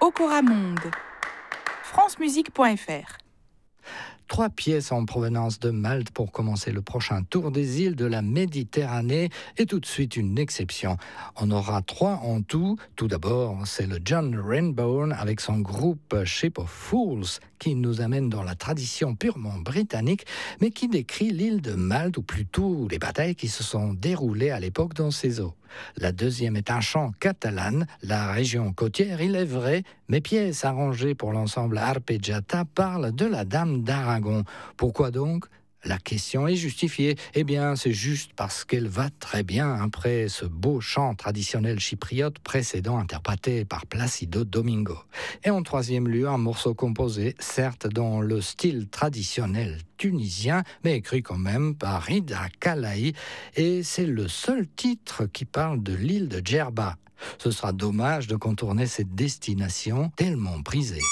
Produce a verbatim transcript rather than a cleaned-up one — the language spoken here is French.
Okora Monde, francemusique point f r. Trois pièces en provenance de Malte pour commencer le prochain tour des îles de la Méditerranée et tout de suite une exception. On aura trois en tout. Tout d'abord, c'est le John Renbourn avec son groupe Ship of Fools qui nous amène dans la tradition purement britannique, mais qui décrit l'île de Malte ou plutôt les batailles qui se sont déroulées à l'époque dans ses eaux. La deuxième est un chant catalan, la région côtière, il est vrai, mais pièces arrangées pour l'ensemble Arpeggiata parlent de la Dame d'Aragon. Pourquoi donc ? La question est justifiée. Eh bien, c'est juste parce qu'elle va très bien après ce beau chant traditionnel chypriote précédent interprété par Placido Domingo. Et en troisième lieu, un morceau composé, certes dans le style traditionnel tunisien, mais écrit quand même par Rida Kalaï. Et c'est le seul titre qui parle de l'île de Djerba. Ce sera dommage de contourner cette destination tellement prisée.